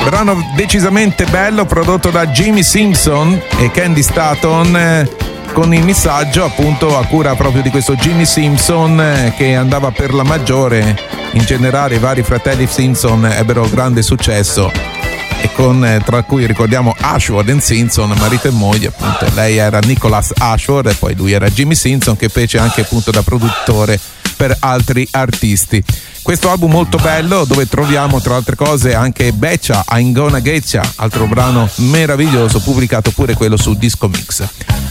Brano decisamente bello, prodotto da Jimmy Simpson e Candy Staton, con il missaggio appunto a cura proprio di questo Jimmy Simpson, che andava per la maggiore. In generale i vari fratelli Simpson ebbero grande successo, e con tra cui ricordiamo Ashford e Simpson, marito e moglie appunto. Lei era Nicholas Ashford e poi lui era Jimmy Simpson, che fece anche appunto da produttore per altri artisti. Questo album molto bello, dove troviamo tra altre cose anche Betcha, I'm Gonna Getcha, altro brano meraviglioso, pubblicato pure quello su Disco Mix.